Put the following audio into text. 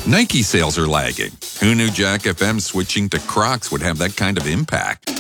Nike sales are lagging. Who knew Jack FM switching to Crocs would have that kind of impact?